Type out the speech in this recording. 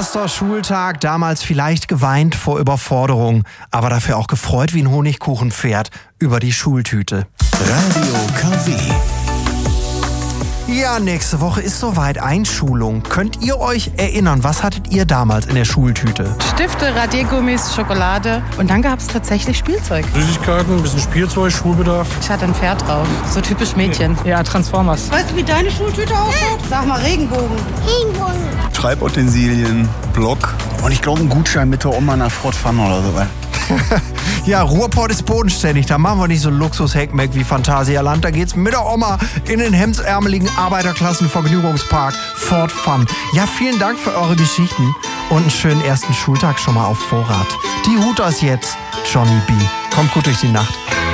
Erster Schultag, damals vielleicht geweint vor Überforderung, aber dafür auch gefreut wie ein Honigkuchenpferd über die Schultüte. Radio KW. Ja, nächste Woche ist soweit Einschulung. Könnt ihr euch erinnern, was hattet ihr damals in der Schultüte? Stifte, Radiergummis, Schokolade und dann gab es tatsächlich Spielzeug. Süßigkeiten, ein bisschen Spielzeug, Schulbedarf. Ich hatte ein Pferd drauf, so typisch Mädchen. Ja, Transformers. Weißt du, wie deine Schultüte ausschaut? Sag mal, Regenbogen. Schreibutensilien, Block und ich glaube einen Gutschein mit der Oma nach Fort Fun oder so. Ja, Ruhrpott ist bodenständig. Da machen wir nicht so Luxus-Heckmeck wie Phantasialand. Da geht's mit der Oma in den hemdsärmeligen Arbeiterklassen-Vergnügungspark Fort Fun. Ja, vielen Dank für eure Geschichten und einen schönen ersten Schultag schon mal auf Vorrat. Die Hooters jetzt, Johnny B. Kommt gut durch die Nacht.